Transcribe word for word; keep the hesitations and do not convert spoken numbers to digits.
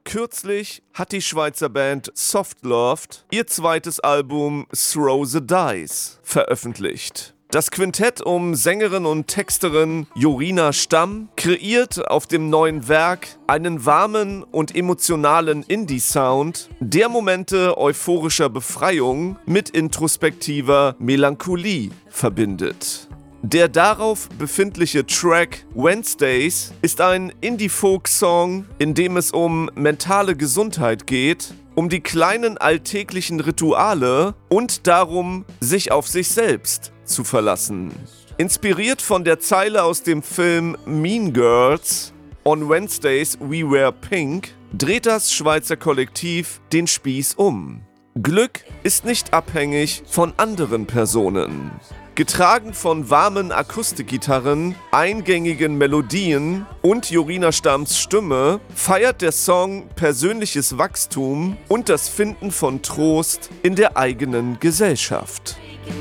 kürzlich hat die Schweizer Band Softloved ihr zweites Album Throw the Dice veröffentlicht. Das Quintett um Sängerin und Texterin Jorina Stamm kreiert auf dem neuen Werk einen warmen und emotionalen Indie-Sound, der Momente euphorischer Befreiung mit introspektiver Melancholie verbindet. Der darauf befindliche Track Wednesdays ist ein Indie-Folk-Song, in dem es um mentale Gesundheit geht, um die kleinen alltäglichen Rituale und darum, sich auf sich selbst zu verlassen. Inspiriert von der Zeile aus dem Film Mean Girls, On Wednesdays We Wear Pink, dreht das Schweizer Kollektiv den Spieß um. Glück ist nicht abhängig von anderen Personen. Getragen von warmen Akustikgitarren, eingängigen Melodien und Jorina Stamms Stimme feiert der Song persönliches Wachstum und das Finden von Trost in der eigenen Gesellschaft.